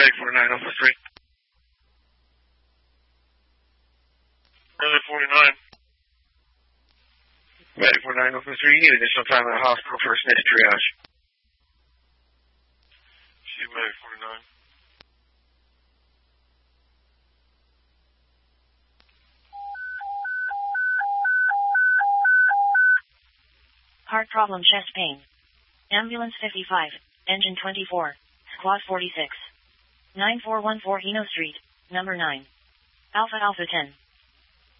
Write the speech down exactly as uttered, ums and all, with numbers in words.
Medic forty-nine, Alpha three. Medic forty-nine. Medic forty-nine, Alpha three, you need additional time at the hospital for a snitch triage. See Medic forty-nine. Heart problem, chest pain. Ambulance fifty-five, engine twenty-four, squad forty-six. nine four one four Hino Street, number nine. Alpha Alpha ten.